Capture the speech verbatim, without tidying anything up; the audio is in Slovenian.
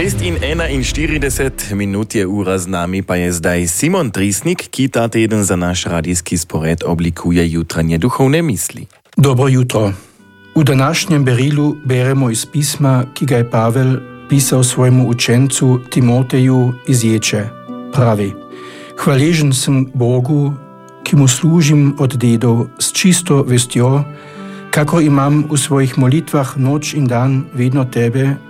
šest in enainštirideset minut je ura, z nami pa je zdaj Simon Trisnik, ki ta teden za naš radijski spored oblikuje jutranje duhovne misli. Dobro jutro. V današnjem berilu beremo iz pisma, ki ga je Pavel pisal svojemu učencu Timoteju iz Ječe. Pravi: Hvaležen sem Bogu, ki mu služim od dedov s čisto vestjo, kakor imam v svojih molitvah noč in dan vedno tebe,